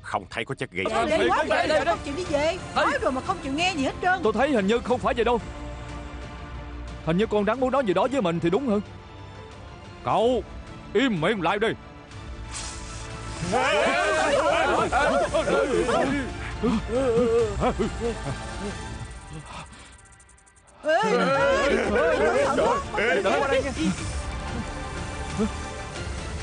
không thấy có chất gây Lẹ sự. quá vậy, không chịu đi về. Nói rồi mà không chịu nghe gì hết trơn. Tôi thấy hình như không phải vậy đâu. Hình như con rắn muốn nói gì đó với mình thì đúng hơn. Cậu im miệng lại đi. Ê, Đợi qua đây nha.